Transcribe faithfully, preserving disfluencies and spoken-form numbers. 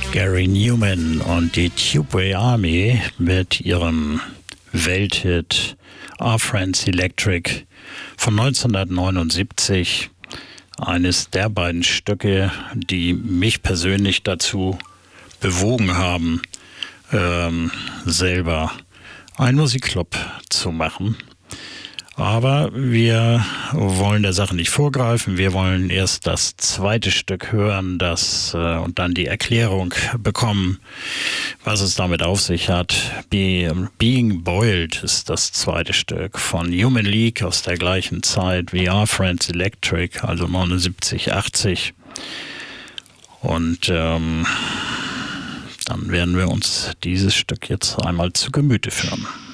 Gary Numan und die Tubeway Army mit ihrem Welthit Our Friends Electric von neunzehnhundertneunundsiebzig. Eines der beiden Stücke, die mich persönlich dazu bewogen haben, ähm, selber einen Musikclub zu machen. Aber wir wollen der Sache nicht vorgreifen. Wir wollen erst das zweite Stück hören, das äh, und dann die Erklärung bekommen, was es damit auf sich hat. Be, Being Boiled ist das zweite Stück von Human League aus der gleichen Zeit wie Our Friends Electric, also neunundsiebzig, achtzig. Und ähm, dann werden wir uns dieses Stück jetzt einmal zu Gemüte führen.